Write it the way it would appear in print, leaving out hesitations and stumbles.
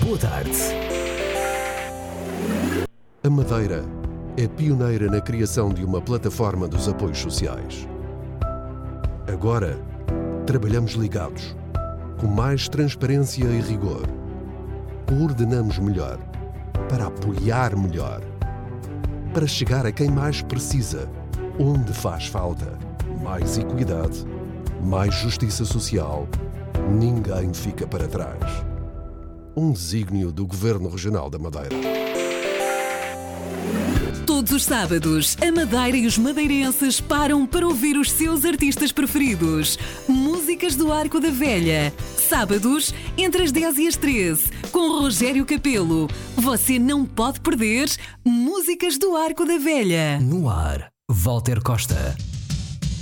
Boa tarde. A Madeira é pioneira na criação de uma plataforma dos apoios sociais. Agora, trabalhamos ligados, com mais transparência e rigor. Coordenamos melhor, para apoiar melhor, para chegar a quem mais precisa, onde faz falta. Mais equidade, mais justiça social, ninguém fica para trás. Um desígnio do Governo Regional da Madeira. Todos os sábados, a Madeira e os madeirenses param para ouvir os seus artistas preferidos. Músicas do Arco da Velha. Sábados, entre as 10 e as 13, com Rogério Capelo. Você não pode perder Músicas do Arco da Velha. No ar, Walter Costa.